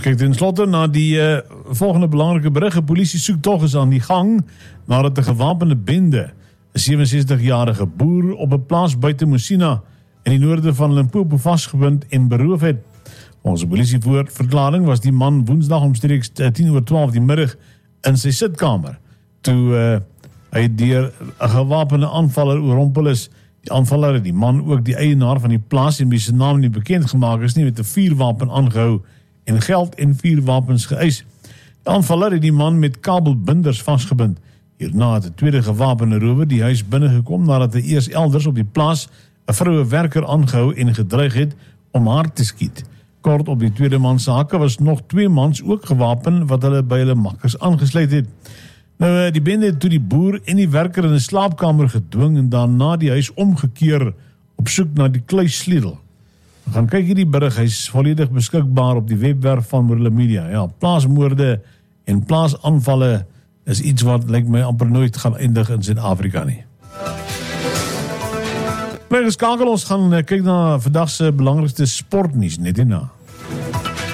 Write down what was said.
Ons kyk ten slotte na die volgende belangrike berig. Die polisie soektog is aan die gang nadat 'n gewapende bende 'n 67-jarige boer op 'n plaas buite Mosina in die noorde van Limpopo vasgebind en beroof het. Ons polisieverklaring was die man Woensdag omstreeks 10:12 die middag in sy sitkamer toe hy deur 'n gewapende aanvaller oorrompel is. Die aanvaller het die man, ook die eienaar van die plaas en wie se naam nie bekend gemaak is nie, met 'n vuurwapen aangehou en geld en vuurwapens geëis. Die aanvaller het die man met kabelbinders vasgebind. Hierna het 'n tweede gewapende rower die huis binnegekom nadat hy eers elders op die plaas 'n vroue werker aangehou en gedreig het om haar te skiet. Kort op die tweede man se hakke was nog 2 mans ook gewapen wat hulle by hulle makkers aangesluit het. Nou, die bende het toe die boer en die werker in 'n slaapkamer gedwing en daarna die huis omgekeer op soek na die kluissleutel. We gaan kyk hierdie berig, hy is volledig beskikbaar op die webwerf van Morele Media. Ja, plaasmoorde en plaasaanvalle is iets wat lyk my amper nooit gaan eindig in Suid-Afrika nie. Bly geskakel, ons gaan kyk na vandag se belangrikste sportnuus net hierna.